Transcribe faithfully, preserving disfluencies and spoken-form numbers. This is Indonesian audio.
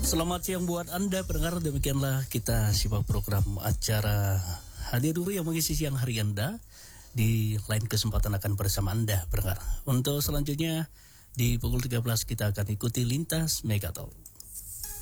Selamat siang buat Anda pendengar, demikianlah kita simak program acara Hadir Dulu yang mengisi siang hari Anda. Di lain kesempatan akan bersama Anda pendengar. Untuk selanjutnya di pukul tiga belas kita akan ikuti Lintas Megatalk.